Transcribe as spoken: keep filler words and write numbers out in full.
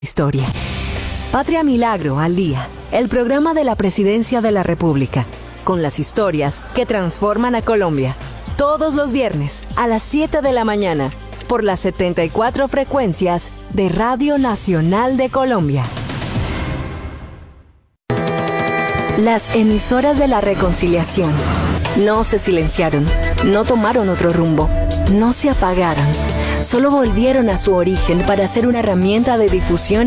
Historia. Patria Milagro al Día, el programa de la Presidencia de la República, con las historias que transforman a Colombia. Todos los viernes a las siete de la mañana, por las setenta y cuatro frecuencias de Radio Nacional de Colombia. Las emisoras de la reconciliación no se silenciaron, no tomaron otro rumbo, no se apagaron, solo volvieron a su origen para ser una herramienta de difusión